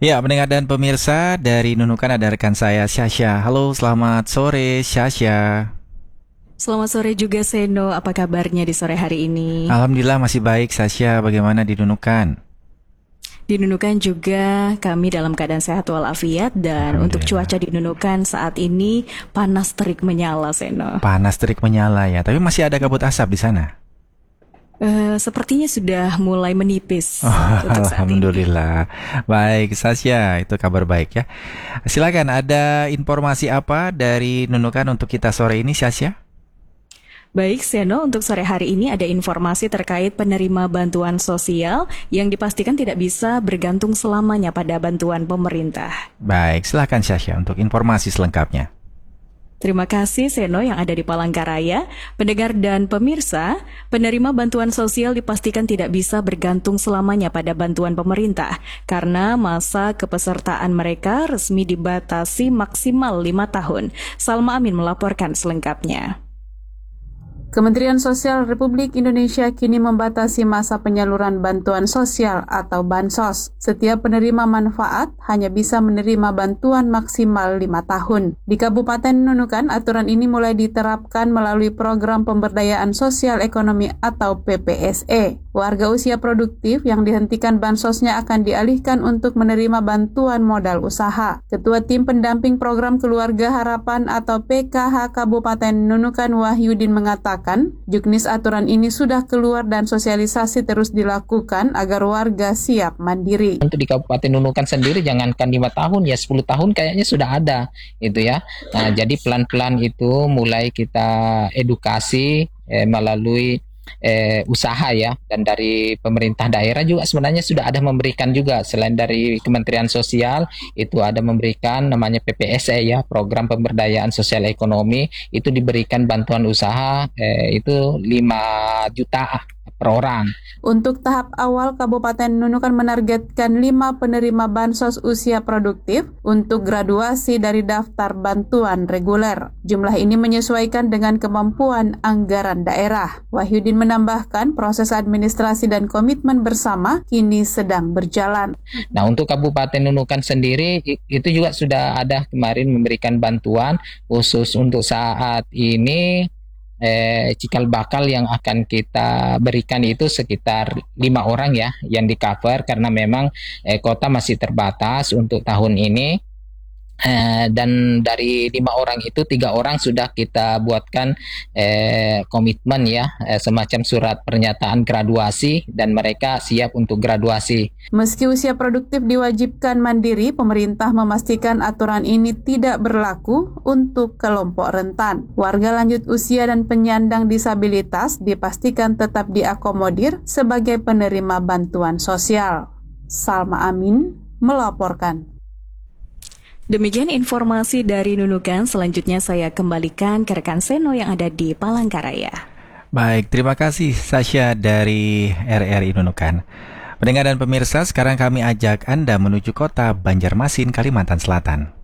Ya, pendengar dan pemirsa dari Nunukan ada rekan saya Syasha. Halo, selamat sore Syasha. Selamat sore juga Seno, apa kabarnya di sore hari ini? Alhamdulillah masih baik Syasha, bagaimana di Nunukan? Di Nunukan juga kami dalam keadaan sehat walafiat dan untuk Alhamdulillah. cuaca di Nunukan saat ini panas terik menyala Seno. Panas terik menyala ya, tapi masih ada kabut asap di sana. Sepertinya sudah mulai menipis untuk saat ini. Alhamdulillah. Baik Syasha, itu kabar baik ya. Silakan, ada informasi apa dari Nunukan untuk kita sore ini Syasha? Baik Seno, untuk sore hari ini ada informasi terkait penerima bantuan sosial yang dipastikan tidak bisa bergantung selamanya pada bantuan pemerintah. Baik, silakan Syasha untuk informasi selengkapnya. Terima kasih Seno yang ada di Palangkaraya. Pendengar dan pemirsa, penerima bantuan sosial dipastikan tidak bisa bergantung selamanya pada bantuan pemerintah karena masa kepesertaan mereka resmi dibatasi maksimal 5 tahun. Salma Amin melaporkan selengkapnya. Kementerian Sosial Republik Indonesia kini membatasi masa penyaluran bantuan sosial atau Bansos. Setiap penerima manfaat hanya bisa menerima bantuan maksimal 5 tahun. Di Kabupaten Nunukan, aturan ini mulai diterapkan melalui Program Pemberdayaan Sosial Ekonomi atau PPSE. Warga usia produktif yang dihentikan bansosnya akan dialihkan untuk menerima bantuan modal usaha. Ketua Tim Pendamping Program Keluarga Harapan atau PKH Kabupaten Nunukan Wahyudin mengatakan, juknis aturan ini sudah keluar dan sosialisasi terus dilakukan agar warga siap mandiri. Untuk di Kabupaten Nunukan sendiri jangankan 5 tahun ya 10 tahun kayaknya sudah ada itu ya. Nah, jadi pelan-pelan itu mulai kita edukasi melalui usaha ya, dan dari pemerintah daerah juga sebenarnya sudah ada memberikan juga, selain dari Kementerian Sosial itu ada memberikan namanya PPSE ya, Program Pemberdayaan Sosial Ekonomi, itu diberikan bantuan usaha itu 5 juta per orang. Untuk tahap awal, Kabupaten Nunukan menargetkan 5 penerima bansos usia produktif untuk graduasi dari daftar bantuan reguler. Jumlah ini menyesuaikan dengan kemampuan anggaran daerah. Wahyudin menambahkan proses administrasi dan komitmen bersama kini sedang berjalan. Nah, untuk Kabupaten Nunukan sendiri itu juga sudah ada kemarin memberikan bantuan khusus untuk saat ini. Cikal bakal yang akan kita berikan itu sekitar 5 orang ya yang di cover karena memang kota masih terbatas untuk tahun ini. Dan dari 5 orang itu 3 orang sudah kita buatkan komitmen ya, semacam surat pernyataan graduasi dan mereka siap untuk graduasi. Meski usia produktif diwajibkan mandiri, pemerintah memastikan aturan ini tidak berlaku untuk kelompok rentan. Warga lanjut usia dan penyandang disabilitas dipastikan tetap diakomodir sebagai penerima bantuan sosial. Salma Amin melaporkan. Demikian informasi dari Nunukan. Selanjutnya saya kembalikan ke rekan Seno yang ada di Palangkaraya. Baik, terima kasih Syasha dari RRI Nunukan. Pendengar dan pemirsa, sekarang kami ajak Anda menuju kota Banjarmasin, Kalimantan Selatan.